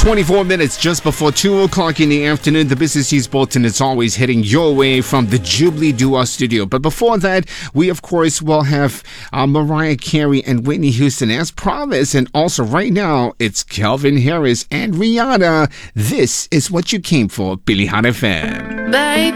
24 minutes just before 2 o'clock in the afternoon. The Business News Bulletin is always heading your way from the Jubilee Dua studio. But before that, we, of course, will have Mariah Carey and Whitney Houston as promised. And also right now, it's Calvin Harris and Rihanna. This is what you came for, Pilihan FM. Baby.